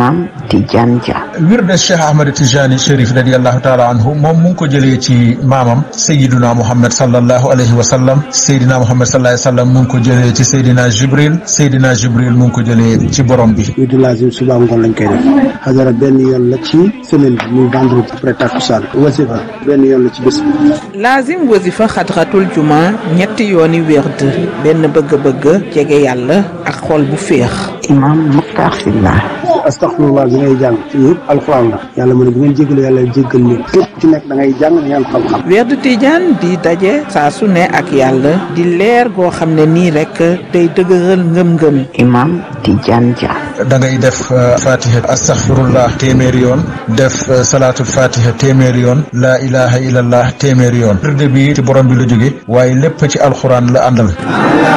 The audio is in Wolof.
Imam Tidiane Dia. wirde Cheikh Ahmed Tijani Chérif radiyallahu taala anhu moom mu ngi ko jëlee ci maamam Seydina Muhammad sallallahu alayhi wa sallam. Seydina Muhammad sallallahu alayhi wa sallam mu ngi ko jëlee ci Seydina Jibril. Seydina Jibril mu ngi ko jëlee ci borom bi. wirdu lazim suba ngoon lañ koy def. xadara benn yoon la ci semaine bi muy vendredi après takkusaan. wasifa benn yoon la ci bés bi. lazim wasifa xadratul juma ñetti yooni wird benn bëgg-bëgg jege yàlla ak xol bu féex. Imam Mokhtar Sylla. astaghfirullah bi ngay jàng ci yëpp alxuraan la yàlla mu ne bu ngeen jégalu yàlla jéggal ni képp ci nekk da ngay jàng ngeen xam-xam. Werdu Tijaan di daje saa su ne ak yàlla di leer goo xam ne nii rek day dëgëral ngëm-ngëm. Imam Tidiane Dia. da ngay def fatiha astaghfirullah téeméeri yoon def salaatul fatiha téeméeri yoon laa ilaha illallah téeméeri yoon. wirde bi ci borom bi la jóge waaye lépp ci alxuraan la àndal.